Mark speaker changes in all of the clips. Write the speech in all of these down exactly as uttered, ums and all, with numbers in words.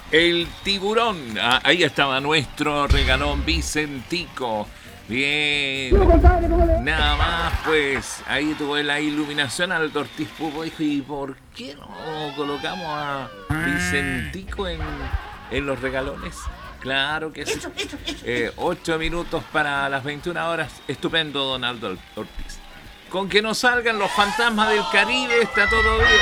Speaker 1: El tiburón. Ah, ahí estaba nuestro regalón Vicentico. Bien. Nada más, pues. Ahí tuvo la iluminación al Ortiz Pupo. Dijo, ¿y por qué no colocamos a Vicentico en, en los regalones? Claro que sí. Eh, ocho minutos para las veintiuna horas. Estupendo, Donaldo Ortiz. Con que no salgan los fantasmas del Caribe, está todo bien.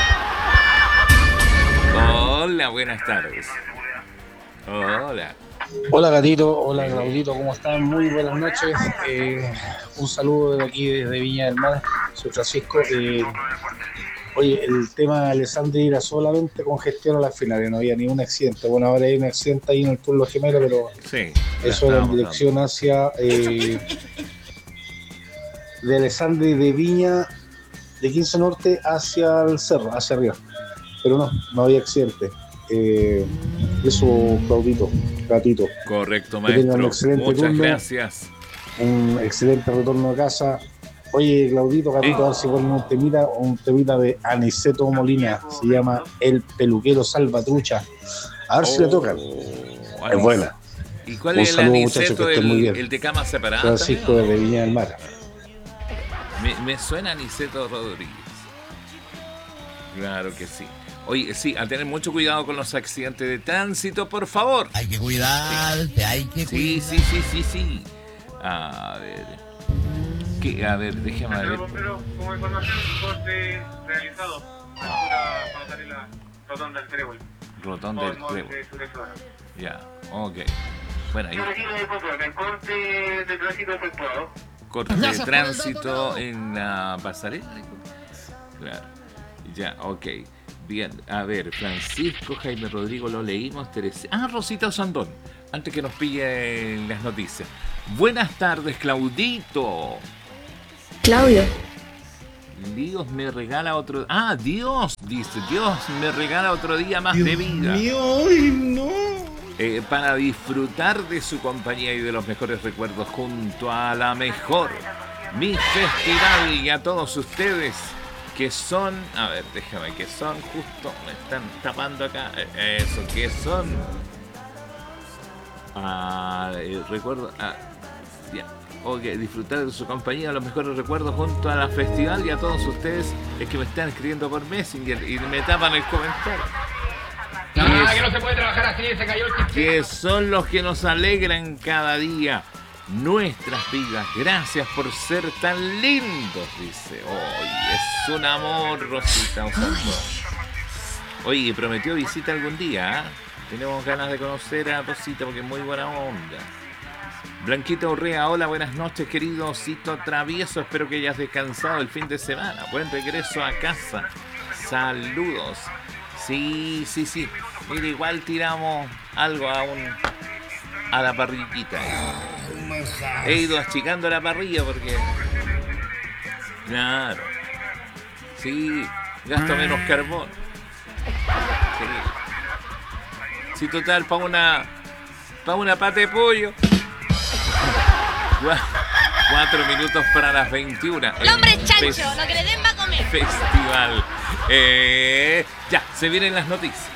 Speaker 1: Hola, buenas tardes. Hola.
Speaker 2: Hola Gatito, hola Claudito, ¿cómo están? Muy buenas noches. Eh, un saludo desde aquí, desde Viña del Mar. Soy Francisco. Eh, oye, el tema de Alessandri era solamente congestión a las finales, no había ningún accidente. Bueno, ahora hay un accidente ahí en el Tour Los Gemelos, pero
Speaker 1: sí,
Speaker 2: eso era en dirección dando. hacia eh, de Alessandri de Viña, de quince Norte hacia el cerro, hacia arriba. Pero no, no había accidente. Eh, eso, Claudito, Gatito.
Speaker 1: Correcto, maestro. Un excelente Muchas turno, gracias.
Speaker 2: Un excelente retorno a casa. Oye, Claudito, Gatito, eh. a ver si ponen un temita, un temita de Aniceto Molina. Se llama El Peluquero Salvatrucha. A ver oh, si le tocan. Es buena.
Speaker 1: ¿Y cuál un es el saludo, Aniceto, el, el de cama separada?
Speaker 2: Francisco de Viña del Mar.
Speaker 1: Me, me suena Aniceto Rodríguez. Claro que sí. Oye, sí, a tener mucho cuidado con los accidentes de tránsito, por favor.
Speaker 3: Hay que cuidarse, hay que
Speaker 1: sí,
Speaker 3: cuidarse.
Speaker 1: Sí, sí, sí, sí, sí. A ver. ¿Qué? A ver, déjame ver.
Speaker 4: Pero como información, corte realizado. Para pasar la rotonda del Trébol.
Speaker 1: Rotonda del Trébol. Ya, ok. Bueno, ahí.
Speaker 4: Corte de tránsito efectuado.
Speaker 1: Corte de tránsito en la pasarela. Claro. Ya, ok. Bien, a ver, Francisco, Jaime Rodrigo, lo leímos, Teresa. Ah, Rosita Osandón, antes que nos pillen las noticias. Buenas tardes, Claudito.
Speaker 5: Claudio.
Speaker 1: Dios me regala otro... Ah, Dios, dice, Dios me regala otro día más
Speaker 3: Dios
Speaker 1: de vida.
Speaker 3: Mío, ay, no.
Speaker 1: Eh, para disfrutar de su compañía y de los mejores recuerdos junto a la mejor Mi Festival y a todos ustedes... que son, a ver, déjame, que son justo, me están tapando acá, eso, que son, ah, eh, recuerdo, ah, ya, ok, disfrutar de su compañía, los mejores recuerdos junto a la festival y a todos ustedes, es que me están escribiendo por Messenger y me tapan el comentario.
Speaker 6: Ah, que no se puede trabajar así, se cayó el sistema.
Speaker 1: Que son los que nos alegran cada día. Nuestras vidas, gracias por ser tan lindos, dice. Hoy es un amor, Rosita. Oye, prometió visita algún día, ¿eh? Tenemos ganas de conocer a Rosita porque es muy buena onda. Blanquita Urrea, hola, buenas noches, querido osito travieso. Espero que hayas descansado el fin de semana. Buen regreso a casa. Saludos. Sí, sí, sí. Mira, igual tiramos algo a un... a la parrillita. He ido achicando la parrilla porque... Claro. Sí, gasto menos carbón. Sí. Sí, total, para una... para una pata de pollo. Cuatro minutos para las veintiuna.
Speaker 7: El hombre es chancho, lo que le den va a comer.
Speaker 1: Festival. Eh, ya, se vienen las noticias.